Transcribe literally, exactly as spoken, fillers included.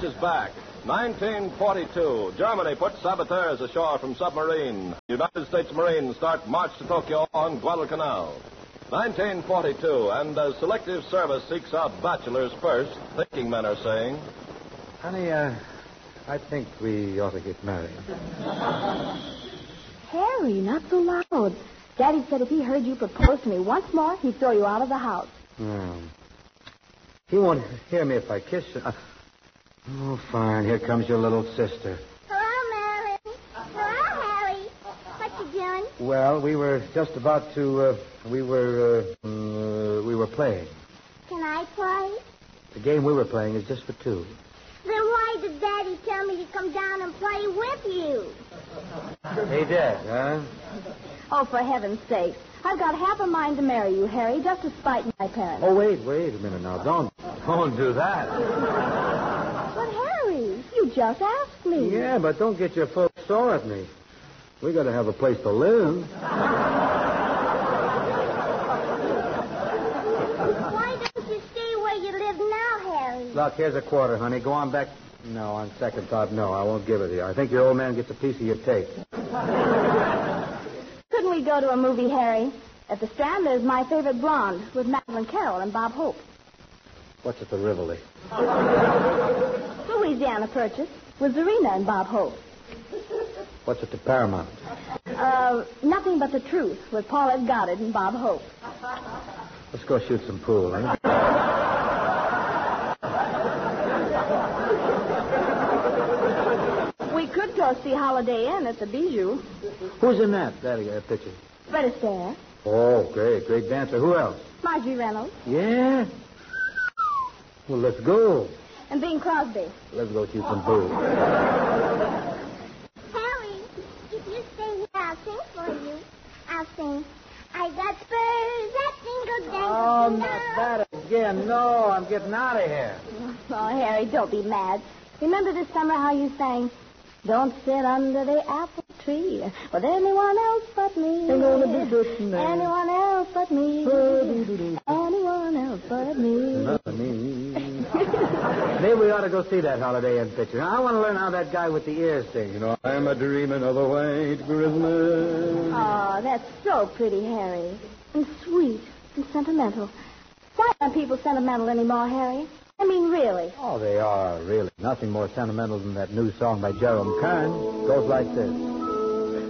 is back. nineteen forty-two. Germany puts saboteurs ashore from submarine. United States Marines start march to Tokyo on Guadalcanal. nineteen forty-two, and as Selective Service seeks out bachelors first, thinking men are saying, Honey, uh, I think we ought to get married. Harry, not so loud. Daddy said if he heard you propose to me once more, he'd throw you out of the house. Hmm. He won't hear me if I kiss her. Uh, oh, fine. Here comes your little sister. Hello, Marilyn. Hello, Harry. What you doing? Well, we were just about to, uh, we were, uh, uh, we were playing. Can I play? The game we were playing is just for two. Then why did Daddy tell me to come down and play with you? He did, huh? Oh, for heaven's sake. I've got half a mind to marry you, Harry, just to spite my parents. Oh, wait, wait a minute now. Don't, don't do that. But, Harry, you just asked me. Yeah, but don't get your folks sore at me. We got to have a place to live. Why don't you stay where you live now, Harry? Look, here's a quarter, honey. Go on back. No, on second thought, no. I won't give it to you. I think your old man gets a piece of your tape. Couldn't we go to a movie, Harry? At the Strand, there's My Favorite Blonde with Madeline Carroll and Bob Hope. What's at the Rivoli? Louisiana Purchase with Zarina and Bob Hope. What's at the Paramount? Uh, Nothing But the Truth with Paulette Goddard and Bob Hope. Let's go shoot some pool, eh? We could go see Holiday Inn at the Bijou. Who's in that, that uh, picture? Fred Astaire. Oh, great, great dancer. Who else? Marjorie Reynolds. Yeah? Well, let's go. And Bing Crosby. Let's go shoot some pool. Harry, if you stay here, I'll sing for you. I'll sing. I got spurs that jingle jangle. Oh, jingle. not that again. No, I'm getting out of here. Oh, Harry, don't be mad. Remember this summer how you sang, "Don't sit under the apple tree with anyone else but me. Anyone else but me. Anyone else but me." Not me. Maybe we ought to go see that Holiday Inn picture. I want to learn how that guy with the ears sings. You know, I'm a dreaming of a white Christmas. Oh, that's so pretty, Harry. And sweet and sentimental. Why aren't people sentimental anymore, Harry? I mean, really. Oh, they are, really. Nothing more sentimental than that new song by Jerome Kern. Goes like this.